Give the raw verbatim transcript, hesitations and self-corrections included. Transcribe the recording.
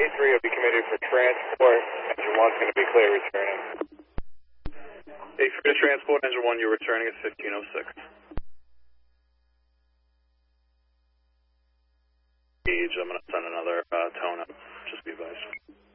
A three will be committed for transport. Engine one's going to be clear returning. A three to transport, engine one, you're returning at fifteen oh six. Gauge, I'm going to send another uh, tone up, just be advised.